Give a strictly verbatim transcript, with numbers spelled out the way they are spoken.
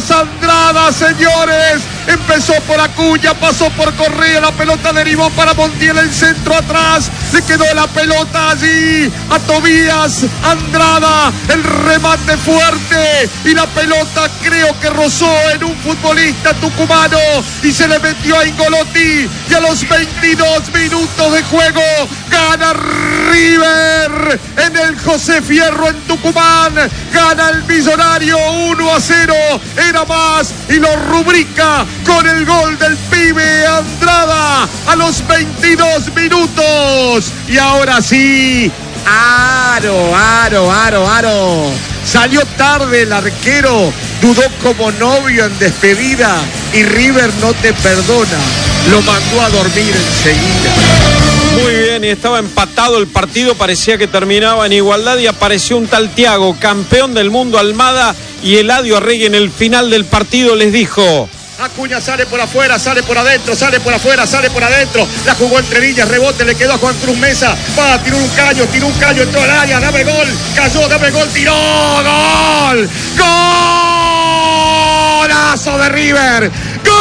Nicolás Andrada, señores. Empezó por Acuña, pasó por Correa, la pelota derivó para Montiel, el centro atrás, le quedó la pelota allí a Tobías Andrada, el remate fuerte y la pelota creo que rozó en un futbolista tucumano y se le metió a Ingolotti y a los veintidós minutos de juego gana River en el José Fierro en Tucumán, gana el Millonario uno a cero, era más y lo rubrica con el gol del pibe Andrada a los veintidós minutos. Y ahora sí, aro, aro, aro, aro. Salió tarde el arquero, dudó como novio en despedida y River no te perdona. Lo mandó a dormir enseguida. Muy bien, y estaba empatado el partido, parecía que terminaba en igualdad y apareció un tal Thiago, campeón del mundo Almada, y Eladio Arregui en el final del partido les dijo: Acuña sale por afuera, sale por adentro, sale por afuera, sale por adentro. La jugó entre líneas, rebote, le quedó a Juan Cruz Mesa. Va, tiró un caño, tiró un caño, entró al área, dame gol. Cayó, dame gol, tiró, gol. Golazo de River. Gol.